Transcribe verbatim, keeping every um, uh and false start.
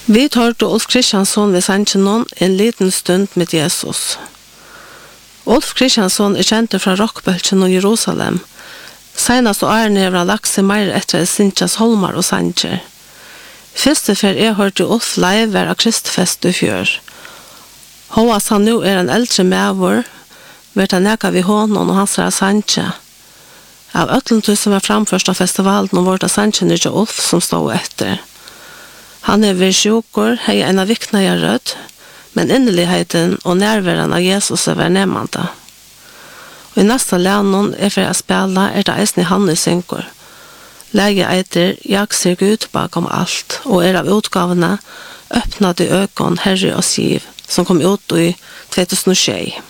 Vi tar til Ulf Kristiansson ved Sanchenon en liten stund med Jesus. Ulf Kristiansson er kjent fra rockbølgen og Jerusalem. Senast og årene har han lagt seg mer etter Sintjas Holmar og Sanger. Første fer jeg hørte Ulf live var av Kristfest i fjør. Håas han nå er en eldre medvår, vært han neka ved hånden og hans er Sanger. Av øtlentus som var framførst av festivalen og vårt av Sanger ikke Ulf som stod etter. Han er ved sjukker, hei en av vikna jeg rødt, men inneligheten og nærværen av Jesus er vært nemmende. Og i neste lænen er for å spille er det eisen i Hannes synker. Lege eiter, jeg ser Gud bakom alt, og er av utgavene øppnet i økene Herre og Siv, som kom ut i två tusen og tjue.